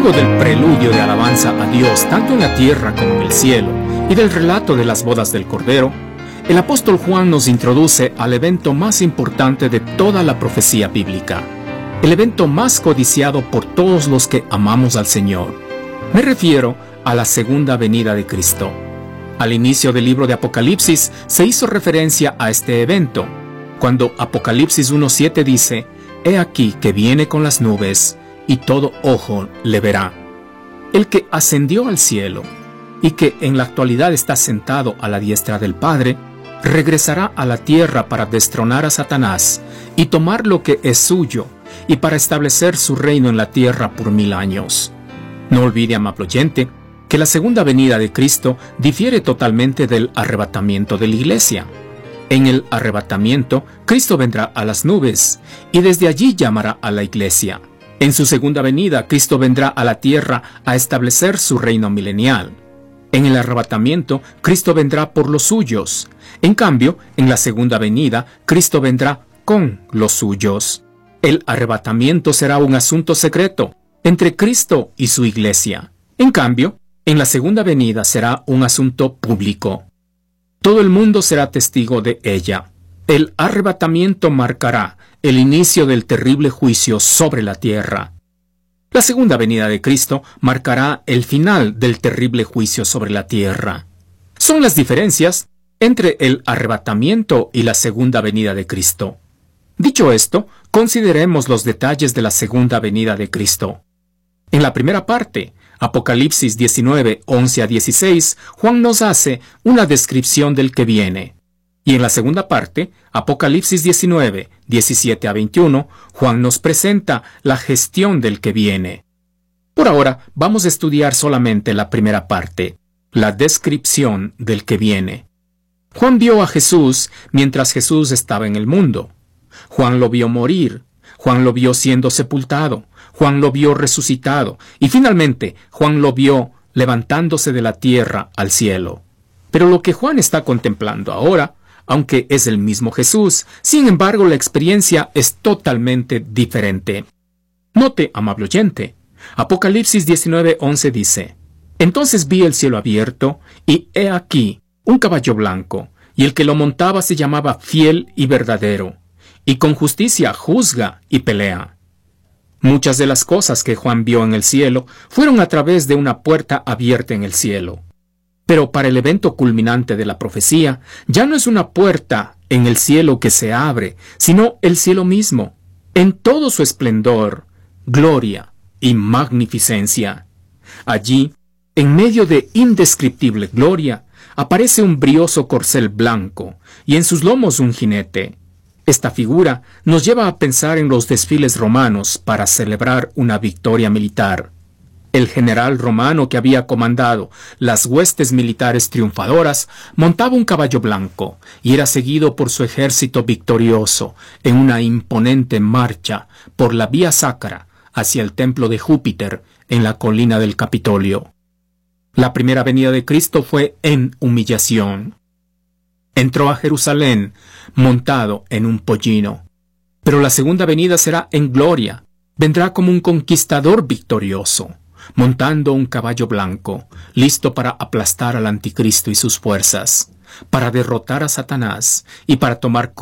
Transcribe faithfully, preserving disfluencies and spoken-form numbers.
Luego del preludio de alabanza a Dios tanto en la tierra como en el cielo y del relato de las bodas del Cordero, el apóstol Juan nos introduce al evento más importante de toda la profecía bíblica, el evento más codiciado por todos los que amamos al Señor. Me refiero a la segunda venida de Cristo. Al inicio del libro de Apocalipsis se hizo referencia a este evento, cuando Apocalipsis uno siete dice: «He aquí que viene con las nubes, y todo ojo le verá». El que ascendió al cielo, y que en la actualidad está sentado a la diestra del Padre, regresará a la tierra para destronar a Satanás y tomar lo que es suyo, y para establecer su reino en la tierra por mil años. No olvide, amable oyente, que la segunda venida de Cristo difiere totalmente del arrebatamiento de la iglesia. En el arrebatamiento, Cristo vendrá a las nubes, y desde allí llamará a la iglesia. En su segunda venida, Cristo vendrá a la tierra a establecer su reino milenial. En el arrebatamiento, Cristo vendrá por los suyos. En cambio, en la segunda venida, Cristo vendrá con los suyos. El arrebatamiento será un asunto secreto entre Cristo y su iglesia. En cambio, en la segunda venida será un asunto público. Todo el mundo será testigo de ella. El arrebatamiento marcará el inicio del terrible juicio sobre la tierra. La segunda venida de Cristo marcará el final del terrible juicio sobre la tierra. Son las diferencias entre el arrebatamiento y la segunda venida de Cristo. Dicho esto, consideremos los detalles de la segunda venida de Cristo. En la primera parte, Apocalipsis diecinueve, once a dieciséis, Juan nos hace una descripción del que viene. Y en la segunda parte, Apocalipsis diecinueve, diecisiete a veintiuno, Juan nos presenta la gestión del que viene. Por ahora, vamos a estudiar solamente la primera parte, la descripción del que viene. Juan vio a Jesús mientras Jesús estaba en el mundo. Juan lo vio morir. Juan lo vio siendo sepultado. Juan lo vio resucitado. Y finalmente, Juan lo vio levantándose de la tierra al cielo. Pero lo que Juan está contemplando ahora, aunque es el mismo Jesús, sin embargo la experiencia es totalmente diferente. Note, amable oyente, Apocalipsis diecinueve, once dice: «Entonces vi el cielo abierto, y he aquí un caballo blanco, y el que lo montaba se llamaba Fiel y Verdadero, y con justicia juzga y pelea». Muchas de las cosas que Juan vio en el cielo fueron a través de una puerta abierta en el cielo. Pero para el evento culminante de la profecía, ya no es una puerta en el cielo que se abre, sino el cielo mismo, en todo su esplendor, gloria y magnificencia. Allí, en medio de indescriptible gloria, aparece un brioso corcel blanco, y en sus lomos un jinete. Esta figura nos lleva a pensar en los desfiles romanos para celebrar una victoria militar. El general romano que había comandado las huestes militares triunfadoras montaba un caballo blanco y era seguido por su ejército victorioso en una imponente marcha por la Vía Sacra hacia el templo de Júpiter en la colina del Capitolio. La primera venida de Cristo fue en humillación. Entró a Jerusalén montado en un pollino. Pero la segunda venida será en gloria. Vendrá como un conquistador victorioso, montando un caballo blanco, listo para aplastar al anticristo y sus fuerzas, para derrotar a Satanás y para tomar